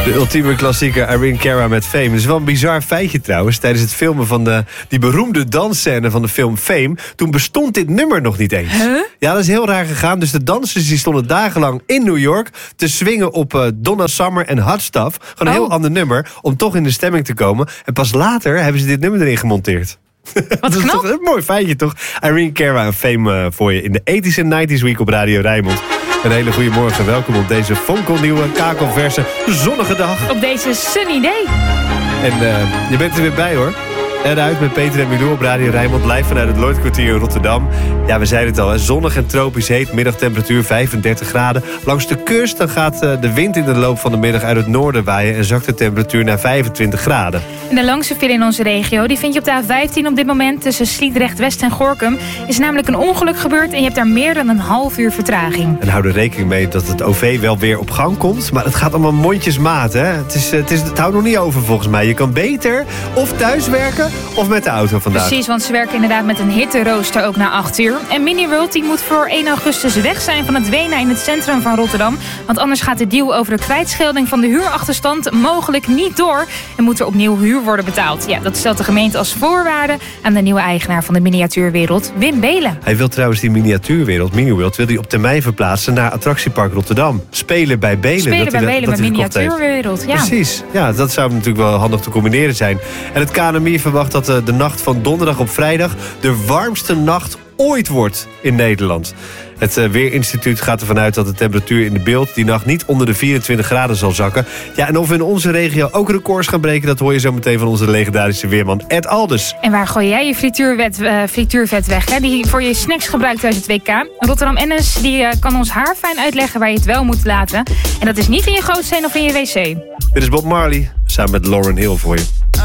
De ultieme klassieker Irene Cara met Fame. Het is wel een bizar feitje trouwens. Tijdens het filmen van die beroemde dansscène van de film Fame... toen bestond dit nummer nog niet eens. Huh? Ja, dat is heel raar gegaan. Dus de dansers die stonden dagenlang in New York... te swingen op Donna Summer en Hot Stuff. Gewoon een heel ander nummer, om toch in de stemming te komen. En pas later hebben ze dit nummer erin gemonteerd. Wat dat is knap. toch een mooi feitje, toch? Irene Cara en Fame voor je in de 80s en 90s Week op Radio Rijnmond. Een hele goede morgen. Welkom op deze fonkelnieuwe, kakelverse, zonnige dag. Op deze sunny day. En je bent er weer bij, hoor. Eruit met Peter en Milou op Radio Rijnmond, live vanuit het Lloydkwartier in Rotterdam. Ja, we zeiden het al, hè? Zonnig en tropisch heet, middagtemperatuur 35 graden. Langs de kust dan gaat de wind in de loop van de middag uit het noorden waaien... en zakt de temperatuur naar 25 graden. En de langste file in onze regio, die vind je op de A15 op dit moment... tussen Sliedrecht West en Gorinchem. Is namelijk een ongeluk gebeurd en je hebt daar meer dan een half uur vertraging. En hou er rekening mee dat het OV wel weer op gang komt... maar het gaat allemaal mondjesmaat, hè? Het houdt nog niet over volgens mij. Je kan beter of thuiswerken of met de auto vandaag. Precies, want ze werken inderdaad met een hitterooster ook na 8 uur. En Miniworld die moet voor 1 augustus weg zijn van het Wena in het centrum van Rotterdam. Want anders gaat de deal over de kwijtschelding van de huurachterstand mogelijk niet door. En moet er opnieuw huur worden betaald. Ja, dat stelt de gemeente als voorwaarde aan de nieuwe eigenaar van de miniatuurwereld, Wim Belen. Hij wil trouwens die miniatuurwereld, Miniworld, wil hij op termijn verplaatsen naar Attractiepark Rotterdam. Spelen bij Belen. Spelen bij Belen met miniatuurwereld, ja. Precies, ja, dat zou natuurlijk wel handig te combineren zijn. En het KNMI verwacht dat de nacht van donderdag op vrijdag de warmste nacht ooit wordt in Nederland. Het Weerinstituut gaat ervan uit dat de temperatuur in de beeld die nacht niet onder de 24 graden zal zakken. Ja, en of we in onze regio ook records gaan breken, dat hoor je zo meteen van onze legendarische weerman Ed Alders. En waar gooi jij je frituurvet weg, hè? Die voor je snacks gebruikt tijdens het WK. Rotterdam Ennis die kan ons haarfijn uitleggen waar je het wel moet laten. En dat is niet in je gootsteen of in je wc. Dit is Bob Marley, samen met Lauryn Hill voor je.